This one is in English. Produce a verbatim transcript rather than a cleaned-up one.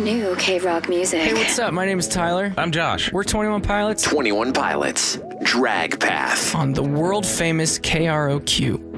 New K-Rock music. Hey, what's up? My name is Tyler. I'm Josh. We're twenty-one Pilots twenty-one Pilots. Drag Path. on the world famous K R O Q.